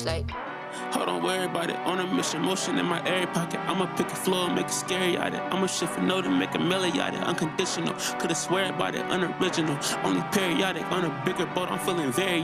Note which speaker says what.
Speaker 1: It's like,
Speaker 2: hold on, worry about it. On a mission, motion in my airy pocket. I'ma pick a floor, make it scary out it. I'ma shift a note and make a melody out it. Unconditional, could've swear about it, unoriginal. Only periodic, on a bigger boat, I'm feeling very